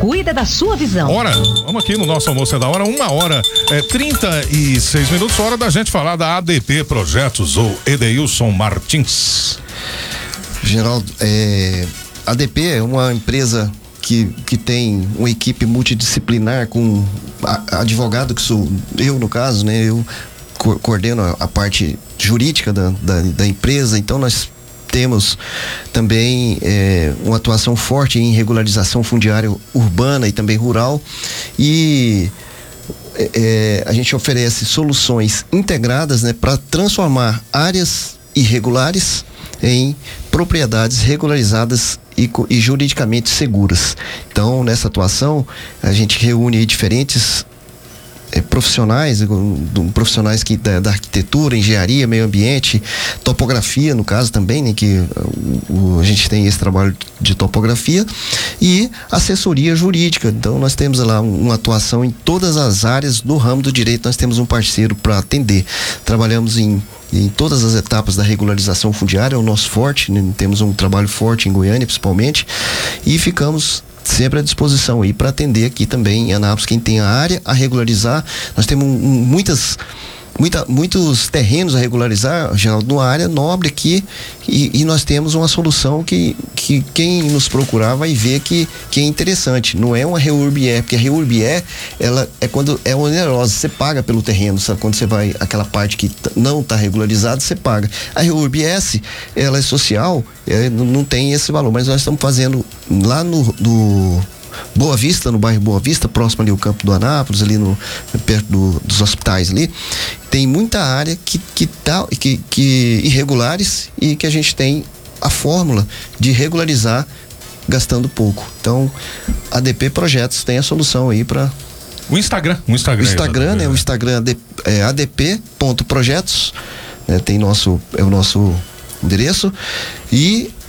cuida da sua visão. Ora, vamos aqui no nosso Almoço é da Hora, 1h36, hora da gente falar da ADP Projetos, ou Edeilson Martins. Geraldo, ADP é uma empresa que tem uma equipe multidisciplinar com advogado, que sou eu no caso, né? Eu coordeno a parte jurídica da empresa, então nós temos também uma atuação forte em regularização fundiária urbana e também rural, e a gente oferece soluções integradas, né, para transformar áreas irregulares em propriedades regularizadas e juridicamente seguras. Então, nessa atuação, a gente reúne aí diferentes profissionais da arquitetura, engenharia, meio ambiente, topografia, no caso também, né, que a gente tem esse trabalho de topografia, e assessoria jurídica. Então nós temos lá uma atuação em todas as áreas do ramo do direito. Nós temos um parceiro para atender. Trabalhamos em todas as etapas da regularização fundiária, é o nosso forte, né? Temos um trabalho forte em Goiânia, principalmente, e ficamos sempre à disposição aí para atender aqui também em Anápolis quem tem a área a regularizar. Nós temos muitos terrenos a regularizar, Geraldo, numa área nobre aqui, e nós temos uma solução que quem nos procurar vai ver que é interessante. Não é uma REURB-E, porque a REURB-E, ela é quando é onerosa, você paga pelo terreno, sabe? Quando você vai, aquela parte que não está regularizada, você paga. A REURB-S, ela é social, não tem esse valor, mas nós estamos fazendo lá no Boa Vista, no bairro Boa Vista, próximo ali ao campo do Anápolis, ali perto dos hospitais ali, tem muita área que irregulares, e que a gente tem a fórmula de regularizar gastando pouco. Então, ADP Projetos tem a solução aí para o Instagram, né? O Instagram é adp.projetos, né? Tem o nosso endereço, e